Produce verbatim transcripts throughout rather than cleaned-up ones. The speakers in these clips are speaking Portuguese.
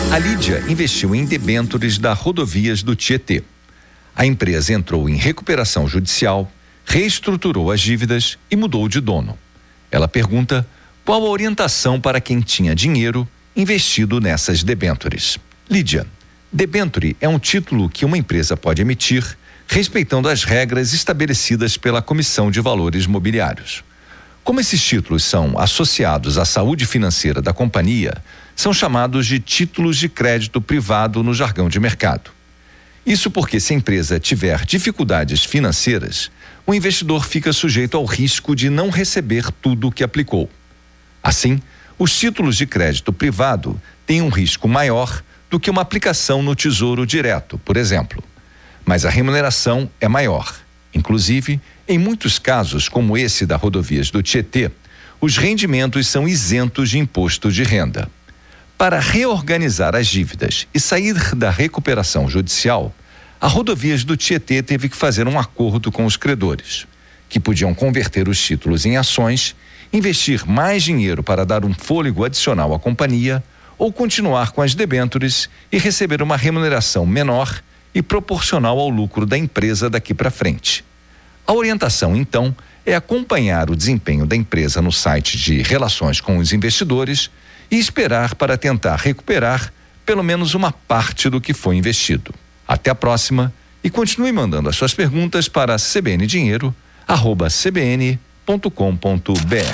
A Lídia investiu em debêntures da Rodovias do Tietê. A empresa entrou em recuperação judicial, reestruturou as dívidas e mudou de dono. Ela pergunta qual a orientação para quem tinha dinheiro investido nessas debêntures. Lídia, debênture é um título que uma empresa pode emitir respeitando as regras estabelecidas pela Comissão de Valores Mobiliários. Como esses títulos são associados à saúde financeira da companhia, são chamados de títulos de crédito privado no jargão de mercado. Isso porque, se a empresa tiver dificuldades financeiras, o investidor fica sujeito ao risco de não receber tudo o que aplicou. Assim, os títulos de crédito privado têm um risco maior do que uma aplicação no Tesouro Direto, por exemplo. Mas a remuneração é maior. Inclusive, em muitos casos, como esse da Rodovias do Tietê, os rendimentos são isentos de imposto de renda. Para reorganizar as dívidas e sair da recuperação judicial, a Rodovias do Tietê teve que fazer um acordo com os credores, que podiam converter os títulos em ações, investir mais dinheiro para dar um fôlego adicional à companhia ou continuar com as debêntures e receber uma remuneração menor e proporcional ao lucro da empresa daqui para frente. A orientação, então, é acompanhar o desempenho da empresa no site de relações com os investidores e esperar para tentar recuperar pelo menos uma parte do que foi investido. Até a próxima e continue mandando as suas perguntas para cbndinheiro arroba c b n ponto com ponto b r.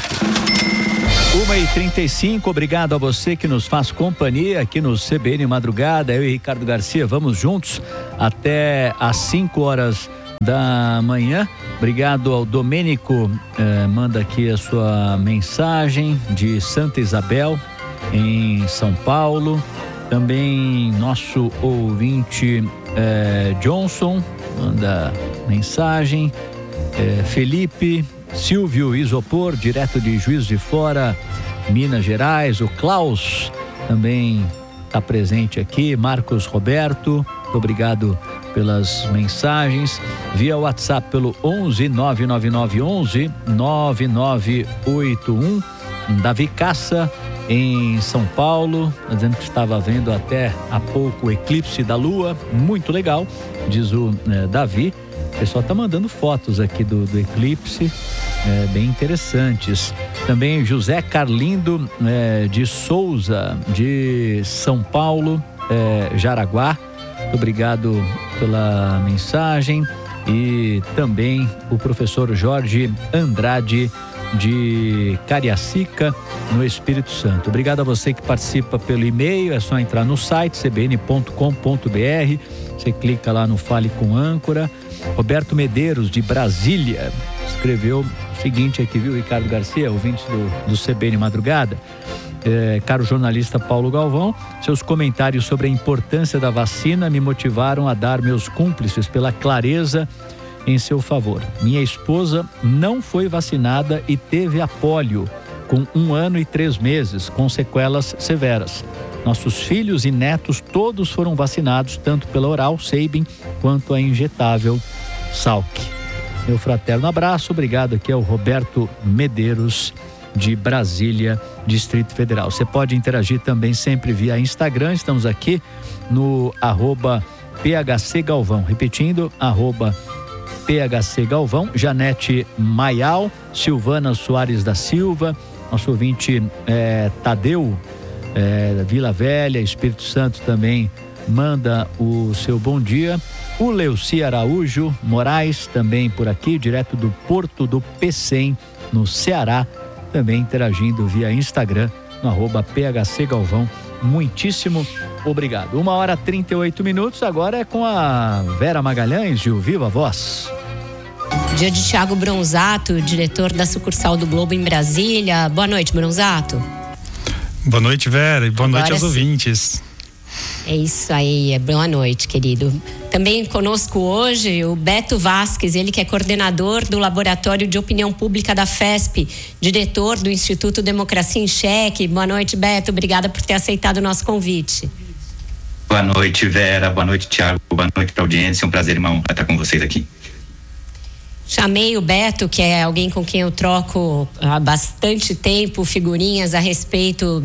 uma e trinta e cinco, obrigado a você que nos faz companhia aqui no C B N Madrugada. Eu e Ricardo Garcia vamos juntos até às cinco horas da manhã. Obrigado ao Domênico, eh, manda aqui a sua mensagem de Santa Isabel, em São Paulo. Também nosso ouvinte eh, Johnson manda mensagem. Eh, Felipe, Silvio Isopor, direto de Juiz de Fora, Minas Gerais. O Klaus também está presente aqui. Marcos Roberto, muito obrigado pelas mensagens. Via WhatsApp pelo onze nove nove nove onze nove nove oito um. Davi Caça, em São Paulo, dizendo que estava vendo até há pouco o eclipse da lua, muito legal, diz o eh, Davi. O pessoal está mandando fotos aqui do, do eclipse, eh, bem interessantes. Também José Carlindo eh, de Souza, de São Paulo, eh, Jaraguá, muito obrigado pela mensagem. E também o professor Jorge Andrade, de Cariacica, no Espírito Santo. Obrigado a você que participa pelo e-mail, é só entrar no site c b n ponto com ponto b r, você clica lá no Fale com Âncora. Roberto Medeiros, de Brasília, escreveu o seguinte aqui, viu, Ricardo Garcia, ouvinte do, do C B N Madrugada. É, caro jornalista Paulo Galvão, seus comentários sobre a importância da vacina me motivaram a dar meus cúmplices pela clareza em seu favor. Minha esposa não foi vacinada e teve a pólio com um ano e três meses, com sequelas severas. Nossos filhos e netos todos foram vacinados, tanto pela oral Sabin quanto a injetável Salk. Meu fraterno abraço, obrigado aqui ao Roberto Medeiros, de Brasília, Distrito Federal. Você pode interagir também sempre via Instagram, estamos aqui no arroba P H C Galvão, repetindo, arroba P H C Galvão. Janete Maial, Silvana Soares da Silva, nosso ouvinte é, Tadeu, é, Vila Velha, Espírito Santo também manda o seu bom dia. O Leuci Araújo Moraes também por aqui, direto do Porto do Pecém, no Ceará, também interagindo via Instagram, no arroba P H C Galvão. Muitíssimo obrigado. Uma hora e trinta e oito minutos, agora é com a Vera Magalhães de O Viva Voz. Dia de Thiago Bronzato, diretor da sucursal do Globo em Brasília. Boa noite, Bronzato. Boa noite, Vera, e boa Agora noite aos sim. ouvintes. É isso aí, boa noite, querido. Também conosco hoje o Beto Vasques, ele que é coordenador do Laboratório de Opinião Pública da FESP, diretor do Instituto Democracia em Cheque. Boa noite, Beto, obrigada por ter aceitado o nosso convite. Boa noite, Vera, boa noite, Thiago, boa noite para a audiência, é um prazer, irmão, estar com vocês aqui. Chamei o Beto, que é alguém com quem eu troco há bastante tempo figurinhas a respeito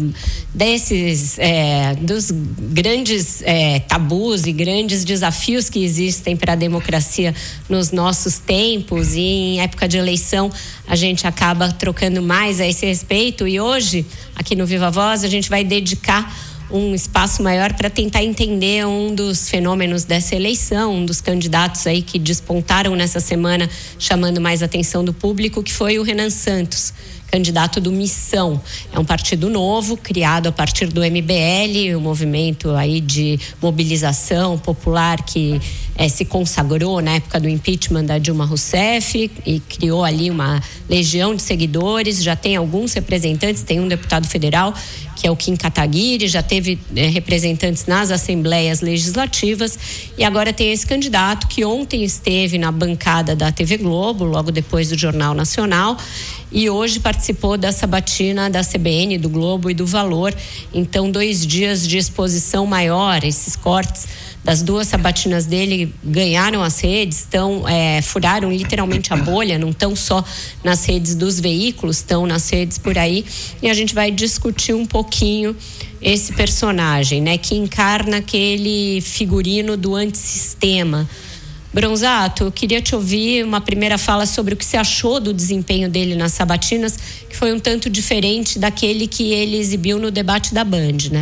desses, é, dos grandes é, tabus e grandes desafios que existem para a democracia nos nossos tempos, e em época de eleição a gente acaba trocando mais a esse respeito, e hoje, aqui no Viva Voz, a gente vai dedicar um espaço maior para tentar entender um dos fenômenos dessa eleição, um dos candidatos aí que despontaram nessa semana, chamando mais atenção do público, que foi o Renan Santos, candidato do Missão. É um partido novo, criado a partir do M B L, um movimento aí de mobilização popular que é, se consagrou na época do impeachment da Dilma Rousseff e criou ali uma legião de seguidores. Já tem alguns representantes, tem um deputado federal que é o Kim Kataguiri, já teve é, representantes nas assembleias legislativas, e agora tem esse candidato que ontem esteve na bancada da T V Globo, logo depois do Jornal Nacional, e hoje participou da sabatina da C B N, do Globo e do Valor. Então, dois dias de exposição maior. Esses cortes das duas sabatinas dele ganharam as redes, estão, é, furaram literalmente a bolha, não estão só nas redes dos veículos, estão nas redes por aí, e a gente vai discutir um pouquinho esse personagem, né, que encarna aquele figurino do antissistema. Bronzato, eu queria te ouvir uma primeira fala sobre o que você achou do desempenho dele nas sabatinas, que foi um tanto diferente daquele que ele exibiu no debate da Band, né?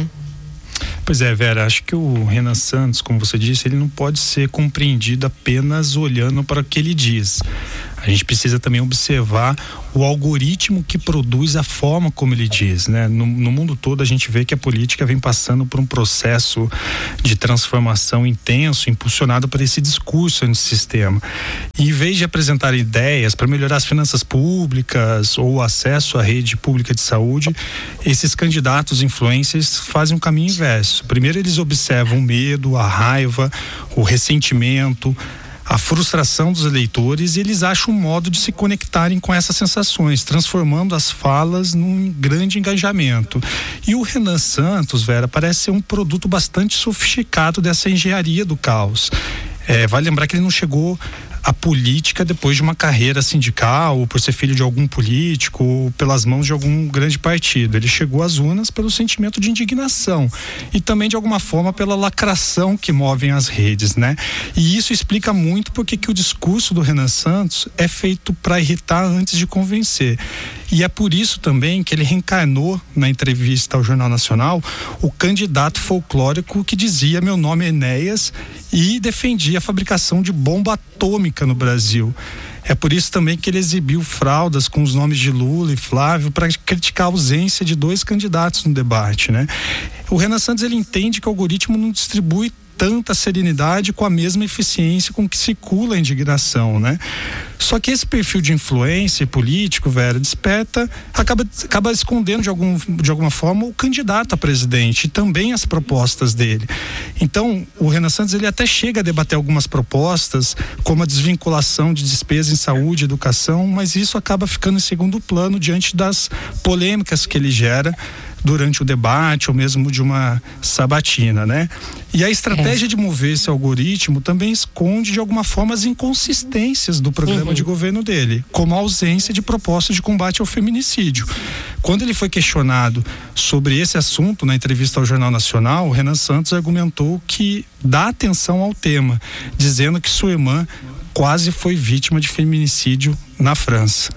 Pois é, Vera, acho que o Renan Santos, como você disse, ele não pode ser compreendido apenas olhando para o que ele diz. A gente precisa também observar o algoritmo que produz a forma como ele diz, né? No, no mundo todo a gente vê que a política vem passando por um processo de transformação intenso, impulsionado por esse discurso antissistema. E em vez de apresentar ideias para melhorar as finanças públicas ou o acesso à rede pública de saúde, esses candidatos influencers fazem um caminho inverso. Primeiro eles observam o medo, a raiva, o ressentimento, a frustração dos eleitores, e eles acham um modo de se conectarem com essas sensações, transformando as falas num grande engajamento. E o Renan Santos, Vera, parece ser um produto bastante sofisticado dessa engenharia do caos. É, vale lembrar que ele não chegou à política depois de uma carreira sindical, ou por ser filho de algum político, ou pelas mãos de algum grande partido. Ele chegou às urnas pelo sentimento de indignação e também de alguma forma pela lacração que movem as redes, né? E isso explica muito porque que o discurso do Renan Santos é feito para irritar antes de convencer. E é por isso também que ele reencarnou na entrevista ao Jornal Nacional o candidato folclórico que dizia: meu nome é Enéas, e defendia a fabricação de bomba atômica no Brasil. É por isso também que ele exibiu fraldas com os nomes de Lula e Flávio para criticar a ausência de dois candidatos no debate, né? O Renan Santos, ele entende que o algoritmo não distribui tanta serenidade com a mesma eficiência com que circula a indignação, né? Só que esse perfil de influência político, Vera, desperta, acaba, acaba escondendo de, algum, de alguma forma o candidato a presidente e também as propostas dele. Então, o Renan Santos, ele até chega a debater algumas propostas, como a desvinculação de despesas em saúde e educação, mas isso acaba ficando em segundo plano diante das polêmicas que ele gera durante o debate ou mesmo de uma sabatina, né? E a estratégia é. de mover esse algoritmo também esconde de alguma forma as inconsistências do programa uhum. de governo dele, como a ausência de propostas de combate ao feminicídio. Quando ele foi questionado sobre esse assunto na entrevista ao Jornal Nacional, o Renan Santos argumentou que dá atenção ao tema, dizendo que sua irmã quase foi vítima de feminicídio na França.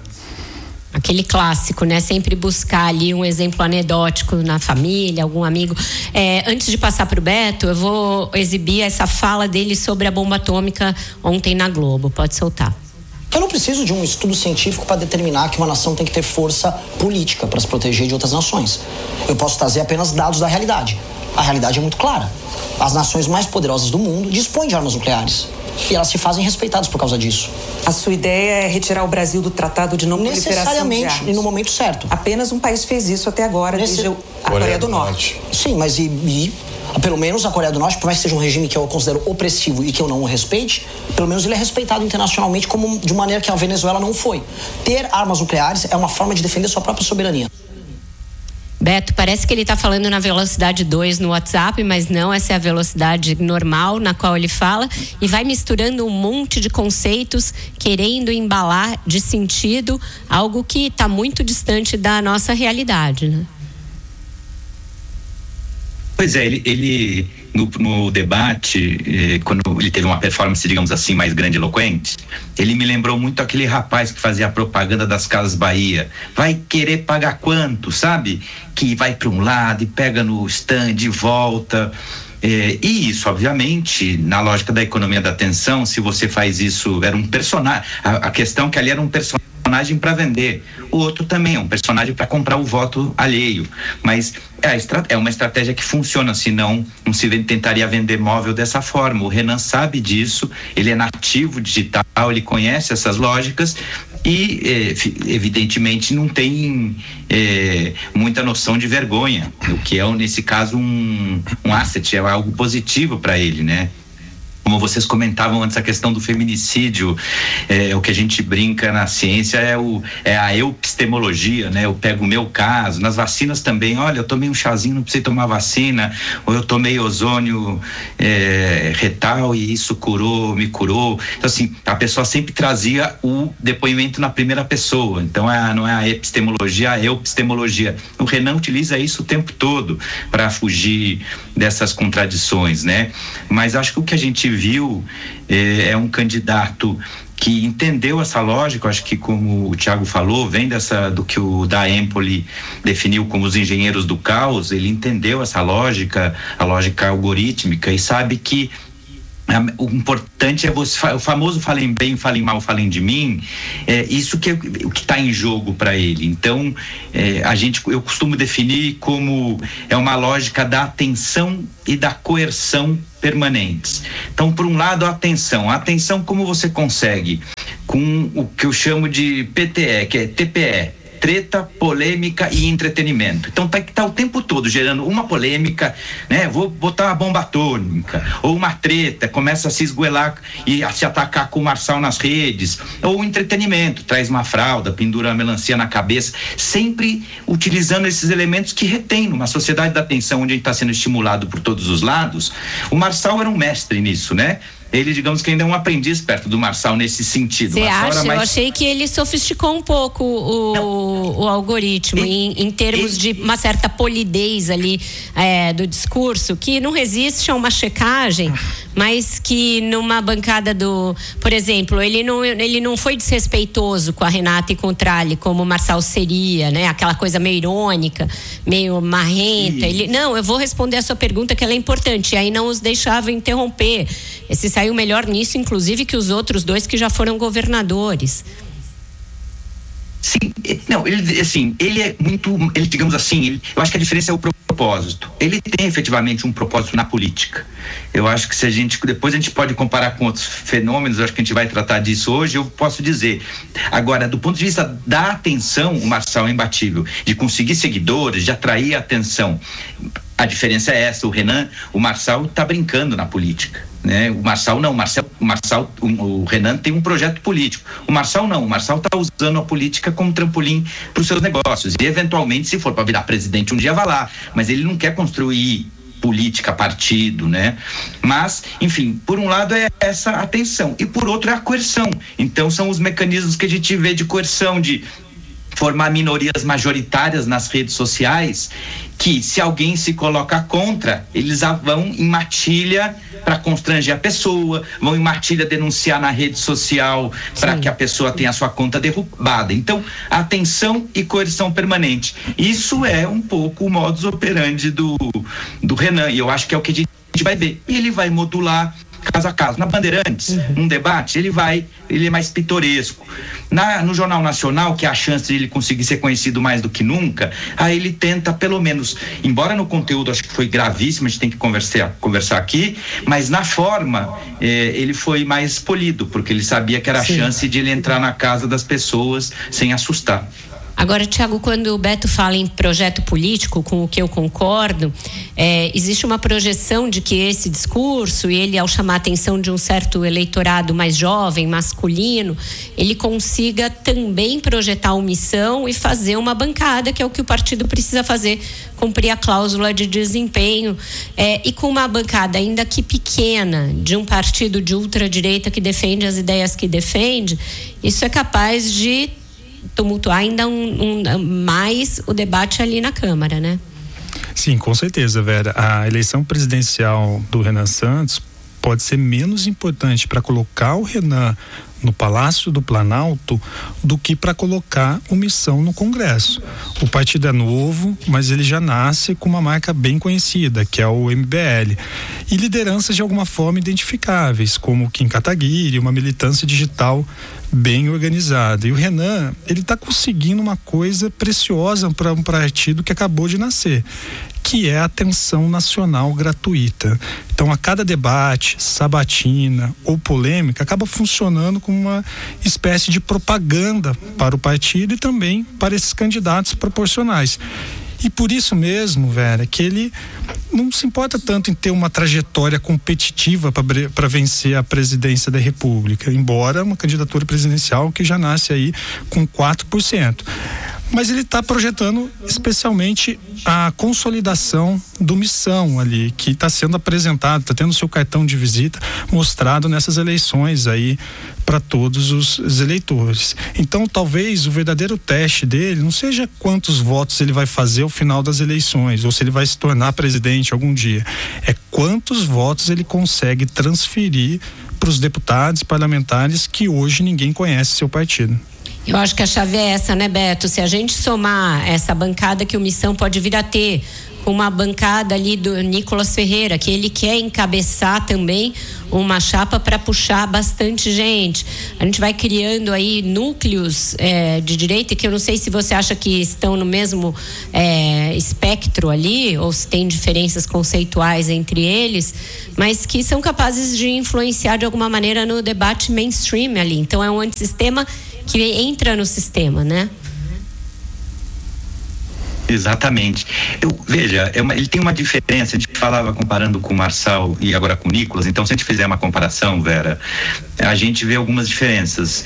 Aquele clássico, né? Sempre buscar ali um exemplo anedótico na família, algum amigo. É, antes de passar para o Beto, eu vou exibir essa fala dele sobre a bomba atômica ontem na Globo. Pode soltar. Eu não preciso de um estudo científico para determinar que uma nação tem que ter força política para se proteger de outras nações. Eu posso trazer apenas dados da realidade. A realidade é muito clara. As nações mais poderosas do mundo dispõem de armas nucleares. E elas se fazem respeitadas por causa disso. A sua ideia é retirar o Brasil do Tratado de Não Proliferação de Armas? Necessariamente, e no momento certo. Apenas um país fez isso até agora, Nesse... desde a Coreia, Coreia do, do Norte. Norte. Sim, mas e, e pelo menos a Coreia do Norte, por mais que seja um regime que eu considero opressivo e que eu não o respeite, pelo menos ele é respeitado internacionalmente como de maneira que a Venezuela não foi. Ter armas nucleares é uma forma de defender sua própria soberania. Beto, parece que ele está falando na velocidade dois no WhatsApp, mas não, essa é a velocidade normal na qual ele fala, e vai misturando um monte de conceitos, querendo embalar de sentido algo que está muito distante da nossa realidade, né? Pois é, ele, ele no, no debate, eh, quando ele teve uma performance, digamos assim, mais grandiloquente, ele me lembrou muito aquele rapaz que fazia a propaganda das Casas Bahia. Vai querer pagar quanto, sabe? Que vai para um lado e pega no stand e volta. É, e isso, obviamente, na lógica da economia da atenção, se você faz isso, era um personagem. A, a questão é que ali era um personagem para vender, o outro também é um personagem para comprar o voto alheio, mas é, a, é uma estratégia que funciona, senão não se tentaria vender móvel dessa forma. O Renan sabe disso, ele é nativo digital, ele conhece essas lógicas e é, evidentemente não tem é, muita noção de vergonha, o que é nesse caso um, um asset, é algo positivo para ele, né? Como vocês comentavam antes, a questão do feminicídio, é, o que a gente brinca na ciência é, o, é a epistemologia, né? Eu pego o meu caso, nas vacinas também, olha, eu tomei um chazinho, não precisei tomar vacina, ou eu tomei ozônio é, retal e isso curou, me curou. Então, assim, a pessoa sempre trazia o depoimento na primeira pessoa, então é, não é a epistemologia, é a epistemologia. O Renan utiliza isso o tempo todo para fugir dessas contradições, né? Mas acho que o que a gente viu é, é um candidato que entendeu essa lógica, acho que como o Thiago falou, vem dessa, do que o da Empoli definiu como os engenheiros do caos, ele entendeu essa lógica, a lógica algorítmica, e sabe que o importante é você, o famoso falem bem, falem mal, falem de mim, é isso que é o que está em jogo para ele. Então, é, a gente, eu costumo definir como é uma lógica da atenção e da coerção permanentes. Então, por um lado, a atenção. A atenção, como você consegue? Com o que eu chamo de P T E, que é T P E. Treta, polêmica e entretenimento. Então tá que tá o tempo todo gerando uma polêmica, né? Vou botar uma bomba atômica, ou uma treta, começa a se esgoelar e a se atacar com o Marçal nas redes, ou entretenimento, traz uma fralda, pendura uma melancia na cabeça, sempre utilizando esses elementos que retém numa sociedade da atenção onde a gente está sendo estimulado por todos os lados. O Marçal era um mestre nisso, né? Ele, digamos que ainda é um aprendiz perto do Marçal nesse sentido. Você acha? Mais... Eu achei que ele sofisticou um pouco o, o algoritmo e, em, em termos e, de uma certa polidez ali é, do discurso, que não resiste a uma checagem, mas que numa bancada do... Por exemplo, ele não, ele não foi desrespeitoso com a Renata e com o Tralli, como o Marçal seria, né? Aquela coisa meio irônica, meio marrenta. Ele, não, eu vou responder a sua pergunta, que ela é importante. E aí não os deixava interromper. Esse saiu melhor nisso, inclusive, que os outros dois que já foram governadores. Sim, não, ele, assim, ele é muito, ele, digamos assim, ele, eu acho que a diferença é o propósito. Ele tem efetivamente um propósito na política. Eu acho que se a gente, depois a gente pode comparar com outros fenômenos, eu acho que a gente vai tratar disso hoje, eu posso dizer. Agora, do ponto de vista da atenção, o Marçal é imbatível, de conseguir seguidores, de atrair atenção. A diferença é essa, o Renan, o Marçal está brincando na política, né? O Marçal não, o Marçal, o, Marçal, o, o Renan tem um projeto político. O Marçal não, o Marçal está usando a política como trampolim para os seus negócios. E eventualmente, se for para virar presidente um dia, vai lá. Mas ele não quer construir política, partido, né? Mas, enfim, por um lado é essa atenção e por outro é a coerção. Então são os mecanismos que a gente vê de coerção, de formar minorias majoritárias nas redes sociais, que se alguém se coloca contra, eles vão em matilha para constranger a pessoa, vão em matilha denunciar na rede social para que a pessoa tenha a sua conta derrubada. Então, atenção e coerção permanente. Isso é um pouco o modus operandi do, do Renan, e eu acho que é o que a gente vai ver. E ele vai modular caso a caso. Na Bandeirantes, uhum. num debate, ele vai, ele é mais pitoresco. Na, no Jornal Nacional, que é a chance de ele conseguir ser conhecido mais do que nunca, aí ele tenta, pelo menos, embora no conteúdo acho que foi gravíssimo, a gente tem que conversar, conversar aqui, mas na forma, eh, ele foi mais polido, porque ele sabia que era Sim. a chance de ele entrar na casa das pessoas sem assustar. Agora, Tiago, quando o Beto fala em projeto político, com o que eu concordo, é, existe uma projeção de que esse discurso, e ele, ao chamar a atenção de um certo eleitorado mais jovem, masculino, ele consiga também projetar omissão e fazer uma bancada, que é o que o partido precisa fazer, cumprir a cláusula de desempenho, é, e com uma bancada ainda que pequena, de um partido de ultradireita que defende as ideias que defende, isso é capaz de tumultuar ainda um, um, mais o debate ali na Câmara, né? Sim, com certeza, Vera. A eleição presidencial do Renan Santos pode ser menos importante para colocar o Renan no Palácio do Planalto do que para colocar omissão no Congresso. O partido é novo, mas ele já nasce com uma marca bem conhecida, que é o M B L. E lideranças de alguma forma identificáveis, como o Kim Kataguiri, uma militância digital bem organizada. E o Renan, ele está conseguindo uma coisa preciosa para um partido que acabou de nascer, que é a atenção nacional gratuita. Então, a cada debate, sabatina ou polêmica, acaba funcionando como uma espécie de propaganda para o partido e também para esses candidatos proporcionais. E por isso mesmo, Vera, que ele não se importa tanto em ter uma trajetória competitiva para vencer a presidência da República, embora uma candidatura presidencial que já nasce aí com quatro por cento. Mas ele está projetando especialmente a consolidação do Missão ali, que está sendo apresentado, está tendo seu cartão de visita mostrado nessas eleições aí para todos os, os eleitores. Então, talvez o verdadeiro teste dele não seja quantos votos ele vai fazer ao final das eleições, ou se ele vai se tornar presidente algum dia. É quantos votos ele consegue transferir para os deputados parlamentares que hoje ninguém conhece seu partido. Eu acho que a chave é essa, né, Beto? Se a gente somar essa bancada que o Missão pode vir a ter, com uma bancada ali do Nicolas Ferreira, que ele quer encabeçar também uma chapa para puxar bastante gente. A gente vai criando aí núcleos é, de direita, que eu não sei se você acha que estão no mesmo é, espectro ali, ou se tem diferenças conceituais entre eles, mas que são capazes de influenciar de alguma maneira no debate mainstream ali. Então é um antissistema que entra no sistema, né? Exatamente. Eu, veja, é uma, ele tem uma diferença. A gente falava comparando com o Marçal e agora com o Nicolas. Então, se a gente fizer uma comparação, Vera, a gente vê algumas diferenças.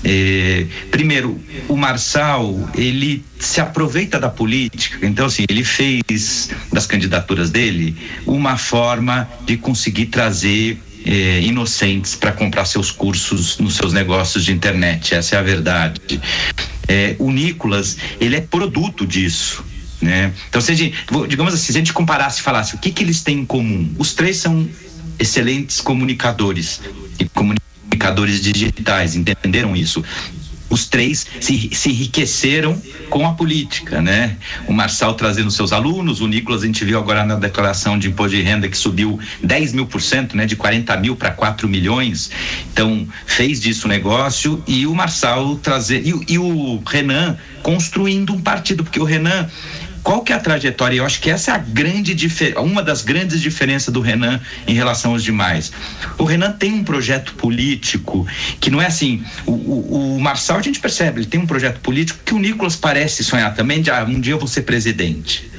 É, primeiro, o Marçal, ele se aproveita da política. Então, assim, ele fez das candidaturas dele uma forma de conseguir trazer Eh, inocentes para comprar seus cursos nos seus negócios de internet. Essa é a verdade. Eh, o Nicolas, ele é produto disso, né? Então, se a gente, digamos assim, se a gente comparasse e falasse o que que eles têm em comum, os três são excelentes comunicadores e comunicadores digitais, entenderam isso? Os três se, se enriqueceram com a política, né? O Marçal trazendo seus alunos, o Nicolas, a gente viu agora na declaração de imposto de renda que subiu dez mil por cento, né? De quarenta mil para quatro milhões. Então, fez disso um negócio, e o Marçal trazer, e, e o Renan construindo um partido, porque o Renan, qual que é a trajetória? Eu acho que essa é a grande diferença, uma das grandes diferenças do Renan em relação aos demais. O Renan tem um projeto político que não é assim, o, o, o Marçal a gente percebe, ele tem um projeto político que o Nicolas parece sonhar também, de ah, um dia eu vou ser presidente.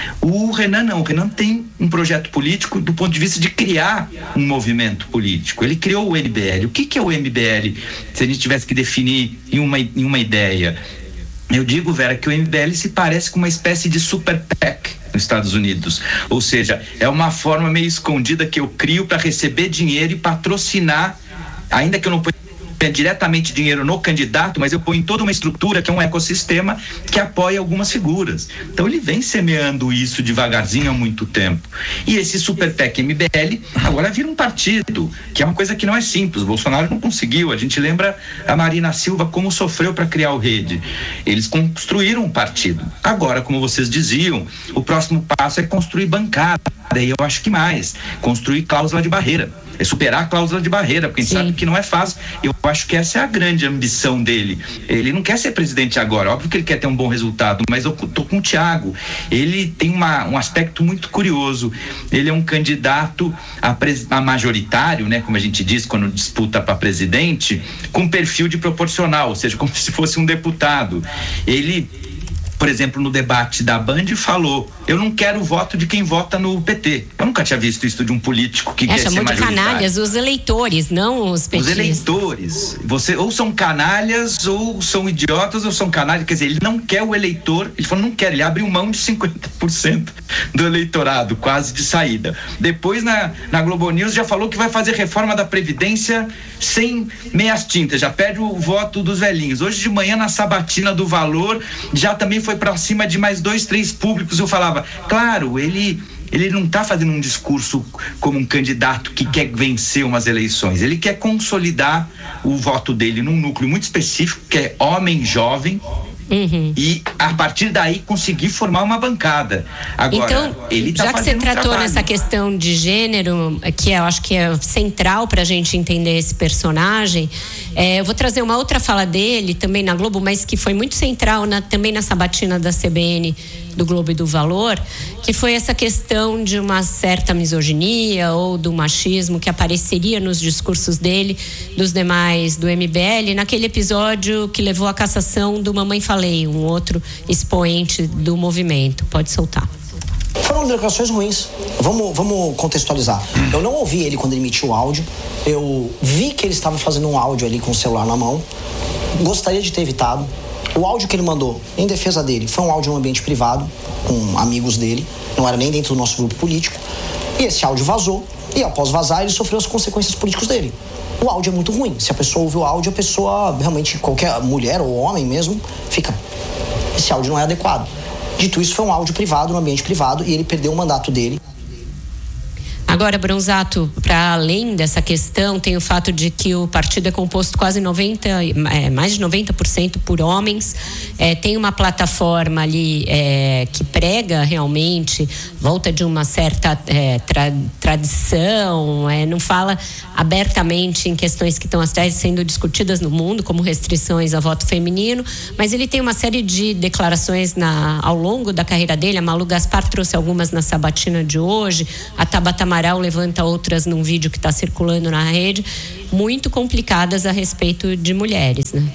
O Renan não, o Renan tem um projeto político do ponto de vista de criar um movimento político. Ele criou o M B L. O que que é o M B L? Se a gente tivesse que definir em uma, em uma ideia, eu digo, Vera, que o M B L se parece com uma espécie de super PAC nos Estados Unidos. Ou seja, é uma forma meio escondida que eu crio para receber dinheiro e patrocinar, ainda que eu não ponha diretamente dinheiro no candidato, mas eu ponho em toda uma estrutura que é um ecossistema que apoia algumas figuras. Então ele vem semeando isso devagarzinho há muito tempo. E esse super PAC M B L agora vira um partido, que é uma coisa que não é simples. O Bolsonaro não conseguiu. A gente lembra a Marina Silva como sofreu para criar o Rede. Eles construíram um partido. Agora, como vocês diziam, o próximo passo é construir bancada. E eu acho que mais, construir cláusula de barreira, é superar a cláusula de barreira, porque a gente Sim. sabe que não é fácil. Eu acho que essa é a grande ambição dele. Ele não quer ser presidente agora, óbvio que ele quer ter um bom resultado, mas eu tô com o Thiago. Ele tem uma, um aspecto muito curioso. Ele é um candidato a, pres, a majoritário, né, como a gente diz quando disputa para presidente, com perfil de proporcional, ou seja, como se fosse um deputado. Ele, por exemplo, no debate da Band, falou: eu não quero o voto de quem vota no P T. Eu nunca tinha visto isso de um político que é, quer ser chamou majoritário. de canalhas os eleitores, não os petistas. Os eleitores. Você, ou são canalhas, ou são idiotas, ou são canalhas. Quer dizer, ele não quer o eleitor. Ele falou, não quer. Ele abriu mão de cinquenta por cento do eleitorado, quase de saída. Depois, na, na Globo News, já falou que vai fazer reforma da Previdência sem meias tintas. Já pede o voto dos velhinhos. Hoje de manhã, na sabatina do Valor, já também foi para cima de mais dois, três públicos. Eu falava, claro, ele ele não está fazendo um discurso como um candidato que quer vencer umas eleições. Ele quer consolidar o voto dele num núcleo muito específico, que é homem jovem. Uhum. E a partir daí conseguir formar uma bancada. Agora, então, ele tá já que você tratou um nessa questão de gênero, que eu acho que é central para a gente entender esse personagem, é, eu vou trazer uma outra fala dele também na Globo, mas que foi muito central na, também na sabatina da C B N, do Globo e do Valor, que foi essa questão de uma certa misoginia ou do machismo que apareceria nos discursos dele, dos demais do M B L, naquele episódio que levou à cassação do Mamãe Falei, um outro expoente do movimento. Pode soltar. Foram declarações ruins. Vamos, vamos contextualizar. Eu não ouvi ele quando ele emitiu o áudio. Eu vi que ele estava fazendo um áudio ali com o celular na mão. Gostaria de ter evitado. O áudio que ele mandou em defesa dele foi um áudio em um ambiente privado, com amigos dele, não era nem dentro do nosso grupo político. E esse áudio vazou, e após vazar, ele sofreu as consequências políticas dele. O áudio é muito ruim. Se a pessoa ouve o áudio, a pessoa, realmente, qualquer mulher ou homem mesmo, fica... Esse áudio não é adequado. Dito isso, foi um áudio privado, no ambiente privado, e ele perdeu o mandato dele. Agora, Bronzato, para além dessa questão, tem o fato de que o partido é composto quase noventa, é, mais de noventa por cento por homens, é, tem uma plataforma ali é, que prega realmente, volta de uma certa é, tra, tradição, é, não fala abertamente em questões que estão até sendo discutidas no mundo, como restrições ao voto feminino, mas ele tem uma série de declarações na, ao longo da carreira dele. A Malu Gaspar trouxe algumas na sabatina de hoje, a Tabata Amaral levanta outras num vídeo que está circulando na rede, muito complicadas a respeito de mulheres, né?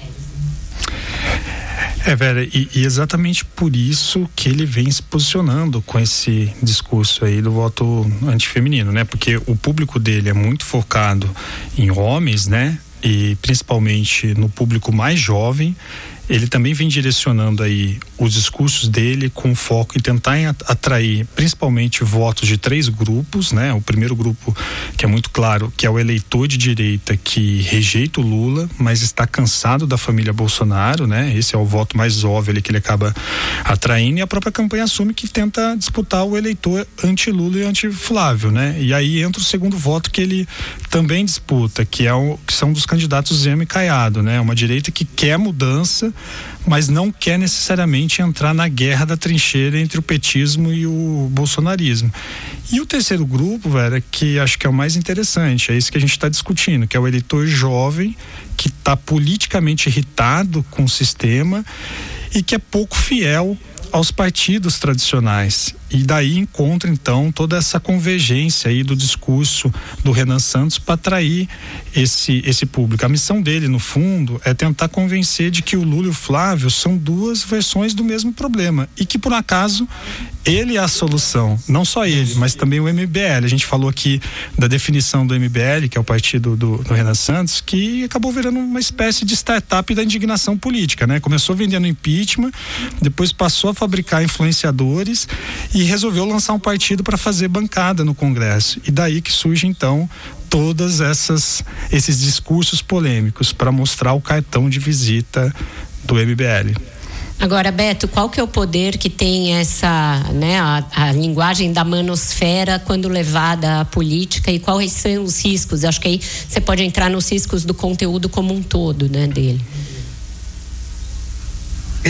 É, Vera, e, e exatamente por isso que ele vem se posicionando com esse discurso aí do voto antifeminino, né? Porque o público dele é muito focado em homens, né? E principalmente no público mais jovem. Ele também vem direcionando aí os discursos dele com foco em tentar atrair principalmente votos de três grupos, né? O primeiro grupo, que é muito claro, que é o eleitor de direita que rejeita o Lula, mas está cansado da família Bolsonaro, né? Esse é o voto mais óbvio ali que ele acaba atraindo, e a própria campanha assume que tenta disputar o eleitor anti-Lula e anti-Flávio, né? E aí entra o segundo voto que ele também disputa, que é o que são dos candidatos Zema e Caiado, né? Uma direita que quer mudança, mas não quer necessariamente entrar na guerra da trincheira entre o petismo e o bolsonarismo. E o terceiro grupo, Vera, que acho que é o mais interessante, é isso que a gente está discutindo, que é o eleitor jovem que está politicamente irritado com o sistema e que é pouco fiel aos partidos tradicionais. E daí encontra então toda essa convergência aí do discurso do Renan Santos para atrair esse, esse público. A missão dele, no fundo, é tentar convencer de que o Lula e o Flávio são duas versões do mesmo problema e que, por acaso, ele é a solução. Não só ele, mas também o M B L. A gente falou aqui da definição do M B L, que é o partido do, do Renan Santos, que acabou virando uma espécie de startup da indignação política, né? Começou vendendo impeachment, depois passou a fabricar influenciadores e resolveu lançar um partido para fazer bancada no Congresso. E daí que surge então todas essas esses discursos polêmicos para mostrar o cartão de visita do M B L. Agora, Beto, qual que é o poder que tem essa, né, a, a linguagem da manosfera quando levada à política, e quais são os riscos? Acho que aí você pode entrar nos riscos do conteúdo como um todo, né, dele. É,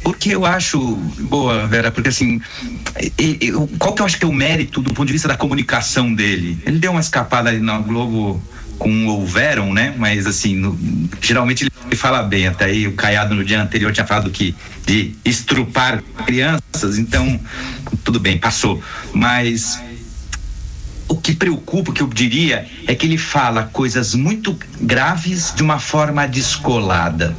Porque eu acho, boa, Vera, porque assim, eu, qual que eu acho que é o mérito do ponto de vista da comunicação dele? Ele deu uma escapada ali na Globo com o Houveram, né? Mas assim, no, geralmente ele fala bem, até aí o Caiado no dia anterior tinha falado que de estrupar crianças, então tudo bem, passou. Mas o que preocupa, o que eu diria, é que ele fala coisas muito graves de uma forma descolada.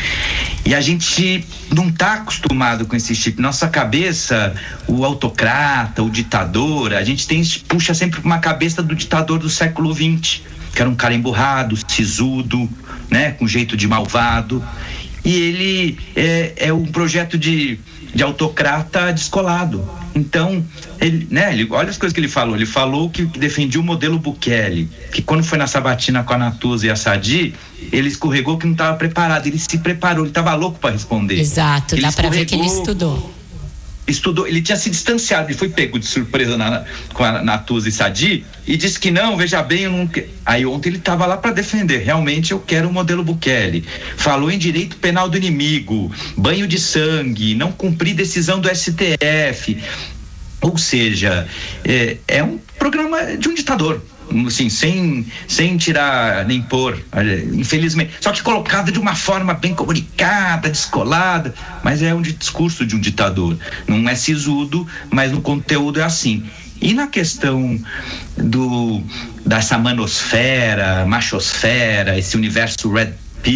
E a gente não está acostumado com esse tipo. Nossa cabeça, o autocrata, o ditador, a gente tem, puxa sempre uma cabeça do ditador do século vinte, que era um cara emburrado, sisudo, né, com jeito de malvado. E ele é, é um projeto de, de autocrata descolado. Então, ele, né, ele, olha as coisas que ele falou. Ele falou que defendia o modelo Bukele, que quando foi na sabatina com a Natuza e a Sadi, ele escorregou que não estava preparado. Ele se preparou, ele estava louco para responder. Exato, ele dá para ver que ele estudou. Estudou, ele tinha se distanciado, ele foi pego de surpresa na, com a Natuza e Sadi e disse que não, veja bem, eu não quero. Aí ontem ele estava lá para defender, realmente eu quero o modelo Bukele. Falou em direito penal do inimigo, banho de sangue, não cumprir decisão do S T F. Ou seja, é, é um programa de um ditador. Assim, sem, sem tirar nem pôr, infelizmente, só que colocado de uma forma bem comunicada, descolada, mas é um discurso de um ditador, não é sisudo, mas no conteúdo é assim. E na questão do dessa manosfera, machosfera, esse universo red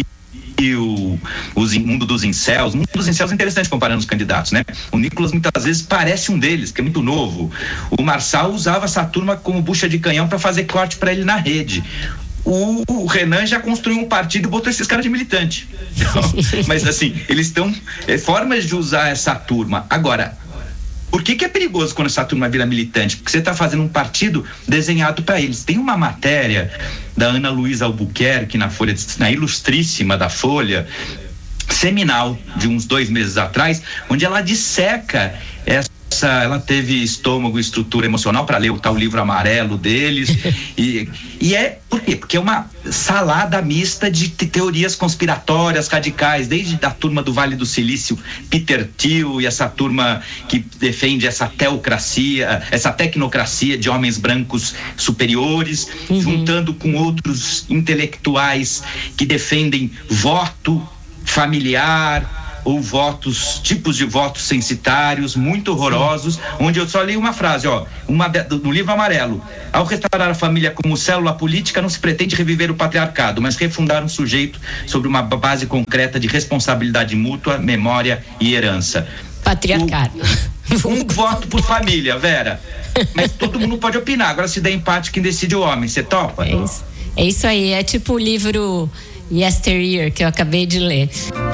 pill, o mundo dos incels, o mundo dos incels é interessante comparando os candidatos, né? O Nicolas muitas vezes parece um deles, que é muito novo. O Marçal usava essa turma como bucha de canhão para fazer corte para ele na rede. O, o Renan já construiu um partido e botou esses caras de militante. Então, mas assim, eles estão é, formas de usar essa turma. Agora, por que que é perigoso quando essa turma vira militante? Porque você está fazendo um partido desenhado para eles. Tem uma matéria da Ana Luísa Albuquerque na Folha, na Ilustríssima da Folha, seminal, de uns dois meses atrás, onde ela disseca essa. Ela teve estômago e estrutura emocional para ler o tal livro amarelo deles. e, e é por quê? Porque é uma salada mista de teorias conspiratórias radicais, desde a turma do Vale do Silício, Peter Thiel, e essa turma que defende essa teocracia, essa tecnocracia de homens brancos superiores, uhum. juntando com outros intelectuais que defendem voto familiar, ou votos, tipos de votos censitários muito horrorosos. Sim. Onde eu só li uma frase, ó, uma no livro amarelo: ao restaurar a família como célula política, não se pretende reviver o patriarcado, mas refundar um sujeito sobre uma base concreta de responsabilidade mútua, memória e herança. Patriarcado. O, um voto por família, Vera. Mas todo mundo pode opinar. Agora, se der empate, quem decide é o homem. Você topa? É isso. É isso aí, é tipo o livro Yesteryear que eu acabei de ler.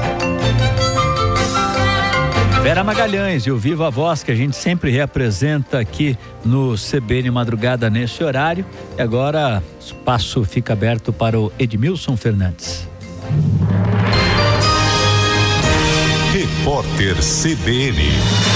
Vera Magalhães e o Viva a Voz, que a gente sempre reapresenta aqui no C B N Madrugada nesse horário. E agora o espaço fica aberto para o Edmilson Fernandes. Repórter C B N.